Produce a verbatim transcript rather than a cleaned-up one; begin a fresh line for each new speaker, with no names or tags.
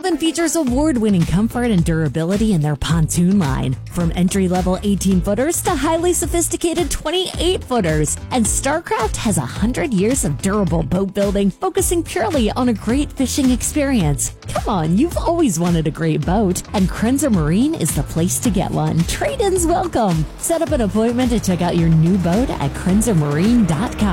Kevin features award-winning comfort and durability in their pontoon line, from entry-level eighteen-footers to highly sophisticated twenty-eight-footers. And StarCraft has one hundred years of durable boat building, focusing purely on a great fishing experience. Come on, you've always wanted a great boat, and Krenzer Marine is the place to get one. Trade-ins welcome. Set up an appointment to check out your new boat at krenzer marine dot com.